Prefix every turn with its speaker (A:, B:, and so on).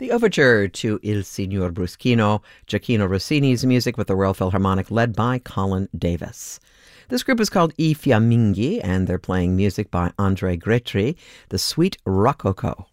A: The overture to Il Signor Bruschino, Gioacchino Rossini's music with the Royal Philharmonic led by Colin Davis. This group is called I Fiamminghi, and they're playing music by André Gretry, the Suite Rococo.